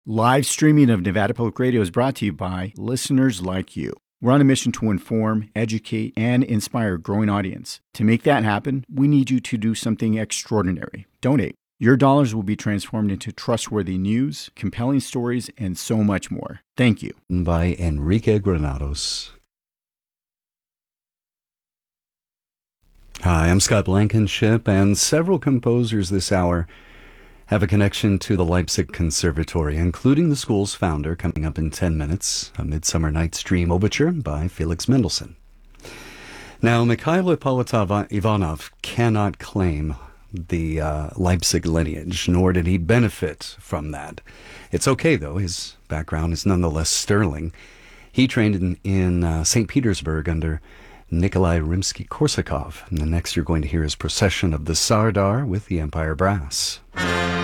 Live streaming of Nevada Public Radio is brought to you by listeners like you. We're on a mission to inform, educate, and inspire a growing audience. To make that happen, we need you to do something extraordinary. Donate. Your dollars will be transformed into trustworthy news, compelling stories, and so much more. Thank you. By Enrique Granados. Hi, I'm Scott Blankenship, and several composers this hour have a connection to the Leipzig Conservatory, including the school's founder, coming up in 10 minutes, A Midsummer Night's Dream Overture by Felix Mendelssohn. Now, Mikhail Ippolitov Ivanov cannot claim the Leipzig lineage, nor did he benefit from that. It's okay, though. His background is nonetheless sterling. He trained in St. Petersburg under Nikolai Rimsky-Korsakov. And the next you're going to hear is Procession of the Sardar with the Empire Brass.